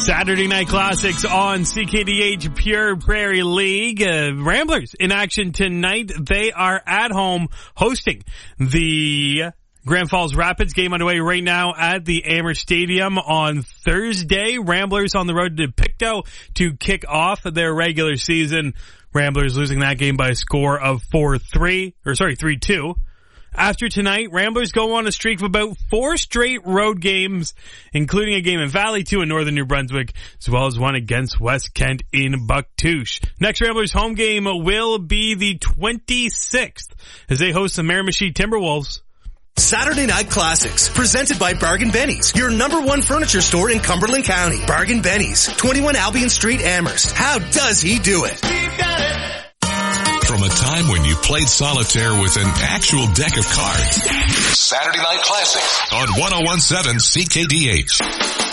Saturday Night Classics on CKDH Pure Prairie League. Ramblers in action tonight. They are at home hosting the Grand Falls Rapids. Game underway right now at the Amherst Stadium on Thursday. Ramblers on the road to Pictou to kick off their regular season. Ramblers losing that game by a score of 3-2. After tonight, Ramblers go on a streak of about 4 straight road games, including a game in Valley 2 in northern New Brunswick, as well as one against West Kent in Bucktouche. Next Ramblers home game will be the 26th as they host the Miramichi Timberwolves. Saturday Night Classics, presented by Bargain Benny's, your number one furniture store in Cumberland County. Bargain Benny's, 21 Albion Street, Amherst. How does he do it? We've got it. From a time when you played solitaire with an actual deck of cards. Saturday Night Classics on 101.7 CKDH.